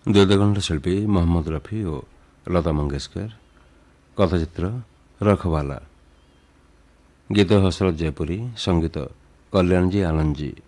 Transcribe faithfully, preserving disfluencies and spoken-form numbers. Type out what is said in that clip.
ଦ୍ୱୈତକଣ୍ଠ ଶିଳ୍ପୀ ମହମ୍ମଦ ରଫି ଓ ଲତା ମଙ୍ଗେଶକର, କଥାଚିତ୍ର ରଖବାଲା, ଗୀତ ହସରତ ଜୟପୁରୀ, ସଙ୍ଗୀତ କଲ୍ୟାଣଜୀ ଆନନ୍ଦଜୀ।